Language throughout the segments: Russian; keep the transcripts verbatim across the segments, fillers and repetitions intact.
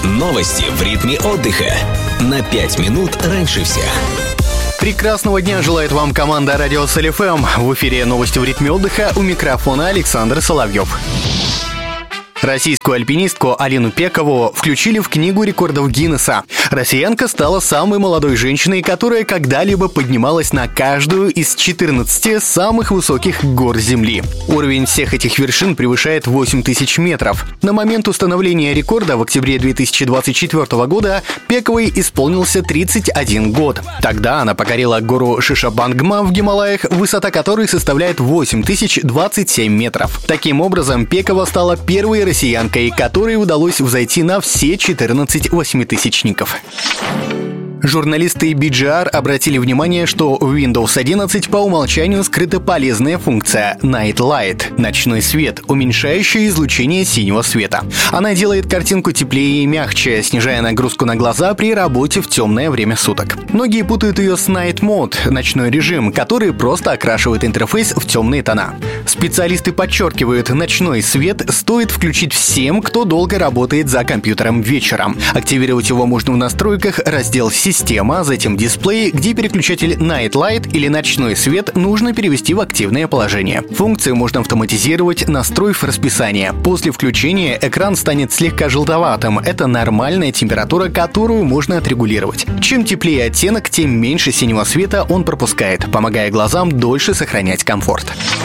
Новости в ритме отдыха. На пять минут раньше всех. Прекрасного дня желает вам команда Радио СЛ.ФМ. В эфире новости в ритме отдыха, у микрофона Александр Соловьев. Российскую альпинистку Алину Пекову включили в Книгу рекордов Гиннесса. Россиянка стала самой молодой женщиной, которая когда-либо поднималась на каждую из четырнадцати самых высоких гор Земли. Уровень всех этих вершин превышает восемь тысяч метров. На момент установления рекорда в октябре две тысячи двадцать четвёртого года Пековой исполнился тридцать один год. Тогда она покорила гору Шишабангма в Гималаях, высота которой составляет восемь тысяч двадцать семь метров. Таким образом, Пекова стала первой россиянкой, которой удалось взойти на все четырнадцать восьмитысячников. Журналисты би джи ар обратили внимание, что в Windows одиннадцать по умолчанию скрыта полезная функция Night Light – ночной свет, уменьшающая излучение синего света. Она делает картинку теплее и мягче, снижая нагрузку на глаза при работе в темное время суток. Многие путают ее с Night Mode – ночной режим, который просто окрашивает интерфейс в темные тона. Специалисты подчеркивают, ночной свет стоит включить всем, кто долго работает за компьютером вечером. Активировать его можно в настройках, раздел «Система», Система, затем дисплей, где переключатель Night Light или ночной свет нужно перевести в активное положение. Функцию можно автоматизировать, настроив расписание. После включения экран станет слегка желтоватым. Это нормальная температура, которую можно отрегулировать. Чем теплее оттенок, тем меньше синего света он пропускает, помогая глазам дольше сохранять комфорт.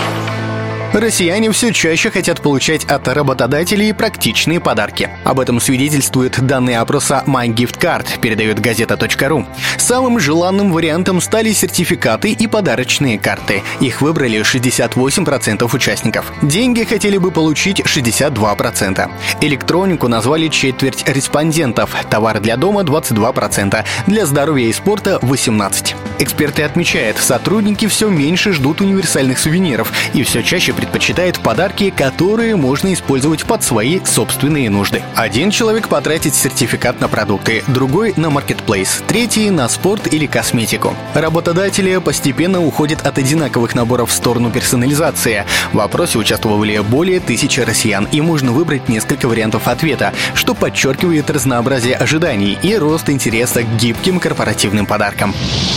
Россияне все чаще хотят получать от работодателей практичные подарки. Об этом свидетельствуют данные опроса MyGiftCard, передает газета точка ру. Самым желанным вариантом стали сертификаты и подарочные карты. Их выбрали шестьдесят восемь процентов участников. Деньги хотели бы получить шестьдесят два процента. Электронику назвали четверть респондентов. Товар для дома двадцать два процента. Для здоровья и спорта восемнадцать процентов. Эксперты отмечают, сотрудники все меньше ждут универсальных сувениров и все чаще предпочитают подарки, которые можно использовать под свои собственные нужды. Один человек потратит сертификат на продукты, другой — на маркетплейс, третий — на спорт или косметику. Работодатели постепенно уходят от одинаковых наборов в сторону персонализации. В опросе участвовали более тысячи россиян, и можно выбрать несколько вариантов ответа, что подчеркивает разнообразие ожиданий и рост интереса к гибким корпоративным подаркам.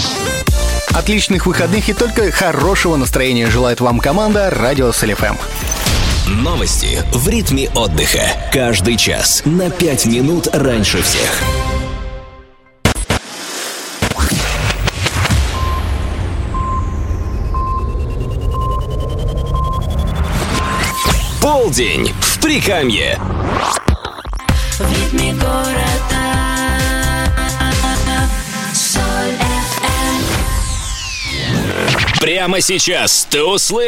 Отличных выходных и только хорошего настроения желает вам команда Радио СЛ.ФМ. Новости в ритме отдыха. Каждый час на пять минут раньше всех. Полдень в Прикамье. В ритме города. Прямо сейчас ты услышишь